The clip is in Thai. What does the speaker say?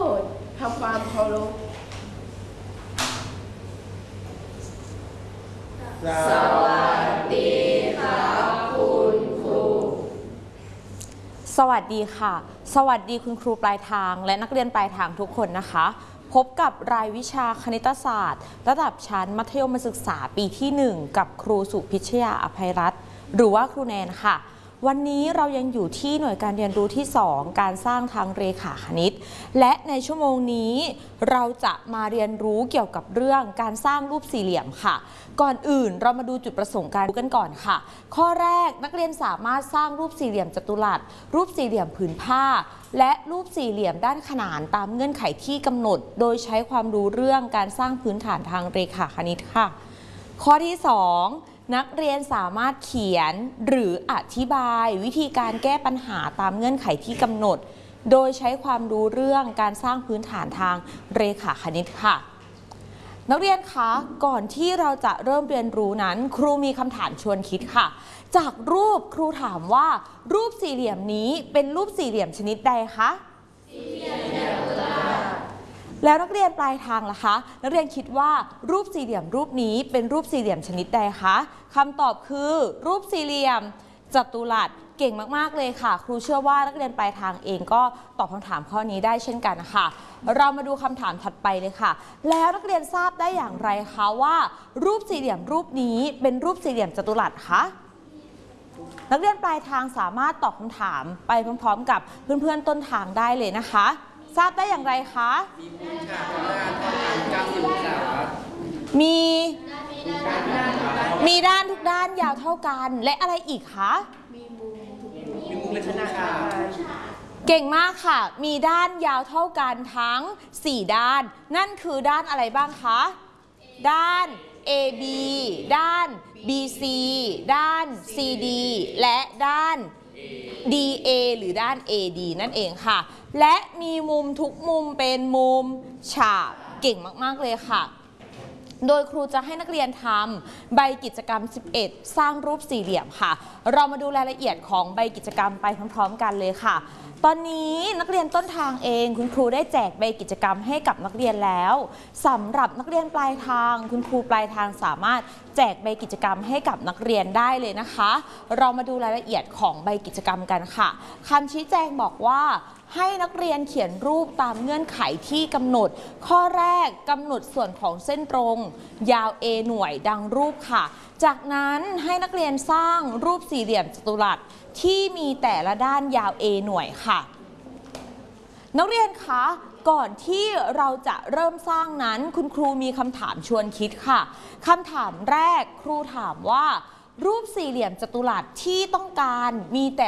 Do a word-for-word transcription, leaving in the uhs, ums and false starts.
ดทำความเคารพสวัสดีครับคุณครูสวัสดีค่ะสวัสดีคุณครูปลายทางและนักเรียนปลายทางทุกคนนะคะพบกับรายวิชาคณิตศาสตร์ระดับชั้นมัธยมศึกษาปีที่หนึ่งกับครูสุพิชยาอภัยรัตน์หรือว่าครูแนนค่ะวันนี้เรายังอยู่ที่หน่วยการเรียนรู้ที่สองการสร้างทางเรขาคณิตและในชั่วโมงนี้เราจะมาเรียนรู้เกี่ยวกับเรื่องการสร้างรูปสี่เหลี่ยมค่ะก่อนอื่นเรามาดูจุดประสงค์การรู้กันก่อนค่ะข้อแรกนักเรียนสามารถสร้างรูปสี่เหลี่ยมจัตุรัสรูปสี่เหลี่ยมผืนผ้าและรูปสี่เหลี่ยมด้านขนานตามเงื่อนไขที่กำหนดโดยใช้ความรู้เรื่องการสร้างพื้นฐานทางเรขาคณิตค่ะข้อที่สองนักเรียนสามารถเขียนหรืออธิบายวิธีการแก้ปัญหาตามเงื่อนไขที่กำหนดโดยใช้ความรู้เรื่องการสร้างพื้นฐานทางเรขาคณิตค่ะนักเรียนคะก่อนที่เราจะเริ่มเรียนรู้นั้นครูมีคำถามชวนคิดค่ะจากรูปครูถามว่ารูปสี่เหลี่ยมนี้เป็นรูปสี่เหลี่ยมชนิดใดคะสี่เหลี่ยมจัตุรัสแล้วนักเรียนปลายทางล่ะคะนักเรียนคิดว่ารูปสี่เหลี่ยมรูปนี้เป็นรูปสี่เหลี่ยมชนิดใดคะคำตอบคือรูปสี่เหลี่ยมจัตุรัสเก่งมากๆเลยค่ะครูเชื่อว่านักเรียนปลายทางเองก็ตอบคำถามข้อนี้ได้เช่นกันค่ะเรามาดูคำถามถัดไปเลยค่ะแล้วนักเรียนทราบได้อย่างไรคะว่ารูปสี่เหลี่ยมรูปนี้เป็นรูปสี่เหลี่ยมจัตุรัสคะนักเรียนปลายทางสามารถตอบคำถามไปพร้อมๆกับเพื่อนๆต้นทางได้เลยนะคะทราบได้อย่างไรคะมีมีด้านทุกด้านยาวเท่ากันและอะไรอีกคะมีมุมมีมุมเป็นขนาดเก่งมากค่ะมีด้านยาวเท่ากันทั้งสี่ด้านนั่นคือด้านอะไรบ้างคะด้าน เอ บี ด้าน บี ซี ด้าน ซี ดี และด้าน ดี เอ หรือด้าน เอ ดี นั่นเองค่ะและมีมุมทุกมุมเป็นมุมฉากเก่งมากๆเลยค่ะโดยครูจะให้นักเรียนทำใบกิจกรรมสิบเอ็ดสร้างรูปสี่เหลี่ยมค่ะเรามาดูรายละเอียดของใบกิจกรรมไปพร้อมๆกันเลยค่ะตอนนี้นักเรียนต้นทางเองคุณครูได้แจกใบกิจกรรมให้กับนักเรียนแล้วสำหรับนักเรียนปลายทางคุณครูปลายทางสามารถแจกใบกิจกรรมให้กับนักเรียนได้เลยนะคะเรามาดูรายละเอียดของใบกิจกรรมกันค่ะคำชี้แจงบอกว่าให้นักเรียนเขียนรูปตามเงื่อนไขที่กำหนดข้อแรกกำหนดส่วนของเส้นตรงยาว A หน่วยดังรูปค่ะจากนั้นให้นักเรียนสร้างรูปสี่เหลี่ยมจัตุรัสที่มีแต่ละด้านยาว A หน่วยค่ะนักเรียนคะก่อนที่เราจะเริ่มสร้างนั้นคุณครูมีคำถามชวนคิดค่ะคำถามแรกครูถามว่ารูปสี่เหลี่ยมจัตุรัสที่ต้องการมีแต่